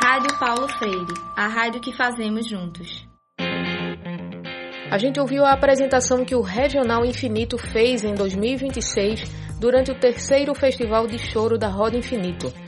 Rádio Paulo Freire, a rádio que fazemos juntos. A gente ouviu a apresentação que o Regional Infinito fez em 2026 durante o 3º Festival de Choro da Roda Infinito.